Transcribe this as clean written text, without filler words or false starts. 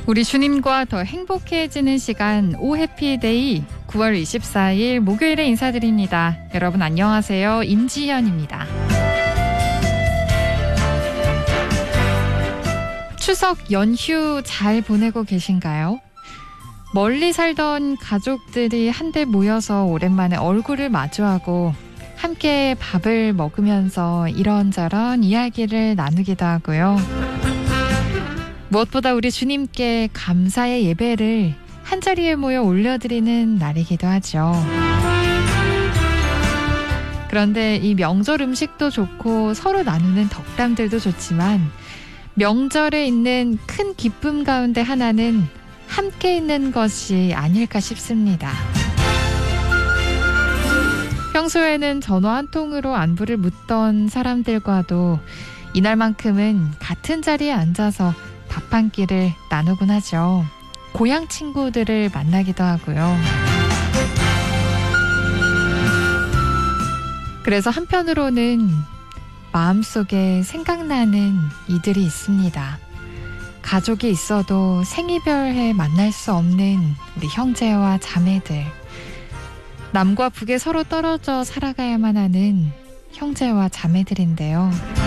우리 주님과 더 행복해지는 시간 오해피데이 9월 24일 목요일에 인사드립니다. 여러분 안녕하세요. 임지연입니다. 추석 연휴 잘 보내고 계신가요? 멀리 살던 가족들이 한데 모여서 오랜만에 얼굴을 마주하고 함께 밥을 먹으면서 이런저런 이야기를 나누기도 하고요. 무엇보다 우리 주님께 감사의 예배를 한자리에 모여 올려드리는 날이기도 하죠. 그런데 이 명절 음식도 좋고 서로 나누는 덕담들도 좋지만 명절에 있는 큰 기쁨 가운데 하나는 함께 있는 것이 아닐까 싶습니다. 평소에는 전화 한 통으로 안부를 묻던 사람들과도 이날만큼은 같은 자리에 앉아서 밥 한 끼를 나누곤 하죠. 고향 친구들을 만나기도 하고요. 그래서 한편으로는 마음속에 생각나는 이들이 있습니다. 가족이 있어도 생이별해 만날 수 없는 우리 형제와 자매들. 남과 북에 서로 떨어져 살아가야만 하는 형제와 자매들인데요.